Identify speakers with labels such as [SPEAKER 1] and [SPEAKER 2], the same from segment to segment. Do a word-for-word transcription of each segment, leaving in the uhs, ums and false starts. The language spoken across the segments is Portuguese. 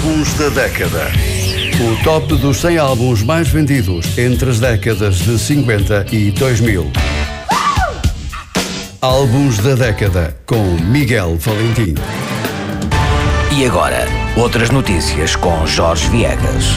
[SPEAKER 1] Álbuns da década. O top dos cem álbuns mais vendidos entre as décadas de cinquenta e dois mil. Álbuns da década com Miguel Valentim.
[SPEAKER 2] E agora, outras notícias com Jorge Viegas.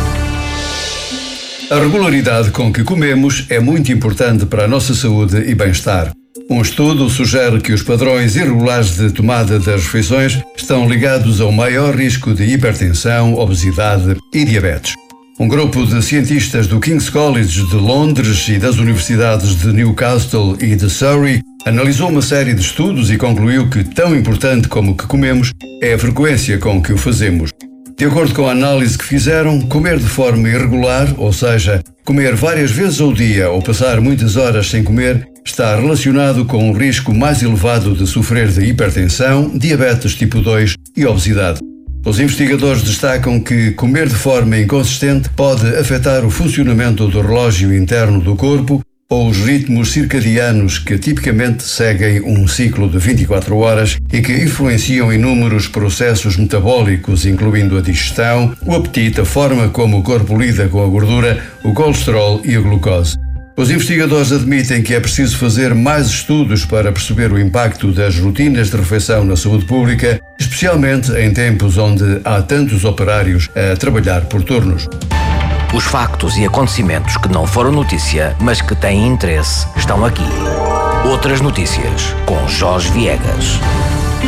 [SPEAKER 1] A regularidade com que comemos é muito importante para a nossa saúde e bem-estar. Um estudo sugere que os padrões irregulares de tomada das refeições estão ligados ao maior risco de hipertensão, obesidade e diabetes. Um grupo de cientistas do King's College de Londres e das universidades de Newcastle e de Surrey analisou uma série de estudos e concluiu que tão importante como o que comemos é a frequência com que o fazemos. De acordo com a análise que fizeram, comer de forma irregular, ou seja, comer várias vezes ao dia ou passar muitas horas sem comer, está relacionado com um risco mais elevado de sofrer de hipertensão, diabetes tipo dois e obesidade. Os investigadores destacam que comer de forma inconsistente pode afetar o funcionamento do relógio interno do corpo ou os ritmos circadianos que tipicamente seguem um ciclo de vinte e quatro horas e que influenciam inúmeros processos metabólicos, incluindo a digestão, o apetite, a forma como o corpo lida com a gordura, o colesterol e a glucose. Os investigadores admitem que é preciso fazer mais estudos para perceber o impacto das rotinas de refeição na saúde pública, especialmente em tempos onde há tantos operários a trabalhar por turnos.
[SPEAKER 2] Os factos e acontecimentos que não foram notícia, mas que têm interesse, estão aqui. Outras notícias com Jorge Viegas.